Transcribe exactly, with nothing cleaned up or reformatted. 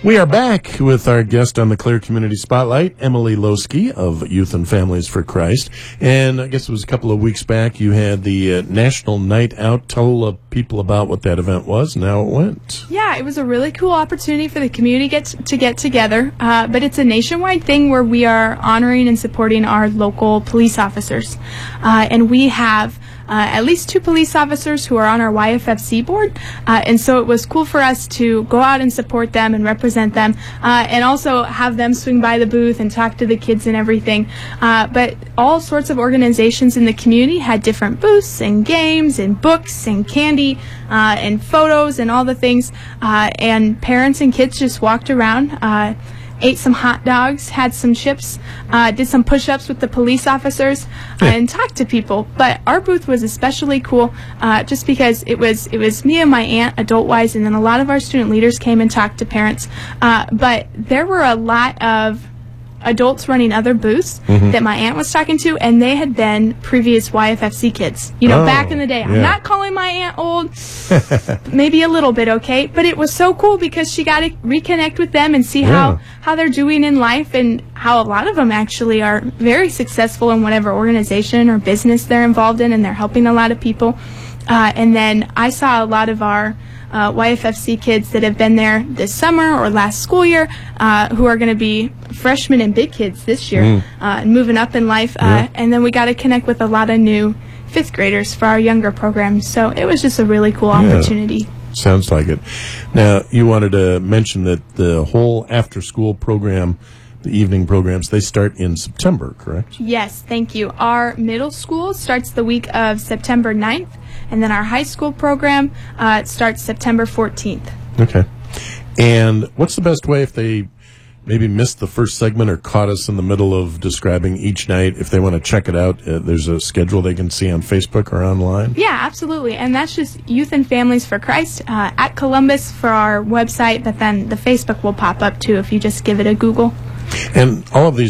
We are back with our guest on the Clare Community Spotlight, Emily Losky of Youth and Families for Christ. And I guess it was a couple of weeks back you had the uh, National Night Out. Tell uh, people about what that event was and how it went. Yeah, it was a really cool opportunity for the community get to get together. Uh, but it's a nationwide thing where we are honoring and supporting our local police officers. Uh, and we have Uh, at least two police officers who are on our Y F F C board, uh, and so it was cool for us to go out and support them and represent them, uh, and also have them swing by the booth and talk to the kids and everything. Uh, but all sorts of organizations in the community had different booths and games and books and candy uh, and photos and all the things, uh, and parents and kids just walked around, uh, ate some hot dogs, had some chips, uh, did some push-ups with the police officers, uh, and talked to people. But our booth was especially cool uh, just because it was it was me and my aunt, adult-wise, and then a lot of our student leaders came and talked to parents. Uh, but there were a lot of adults running other booths mm-hmm. that my aunt was talking to, and they had been previous Y F F C kids. You know, oh, back in the day. I'm yeah. not calling my aunt old, maybe a little bit, okay? But it was so cool because she got to reconnect with them and see yeah. how, how they're doing in life, and how a lot of them actually are very successful in whatever organization or business they're involved in, and they're helping a lot of people. Uh, and then I saw a lot of our Uh, Y F F C kids that have been there this summer or last school year, uh, who are going to be freshmen and big kids this year, mm. uh, and moving up in life. Uh, yeah. And then we got to connect with a lot of new fifth graders for our younger programs. So it was just a really cool opportunity. Yeah. Sounds like it. Now, you wanted to mention that the whole after-school program, the evening programs, they start in September, correct? Yes, thank you. Our middle school starts the week of September ninth, and then our high school program uh, starts September fourteenth. Okay. And what's the best way if they maybe missed the first segment or caught us in the middle of describing each night, if they want to check it out? Uh, there's a schedule they can see on Facebook or online? Yeah, absolutely. And that's just Youth and Families for Christ uh, at Columbus for our website, but then the Facebook will pop up too if you just give it a Google. And all of these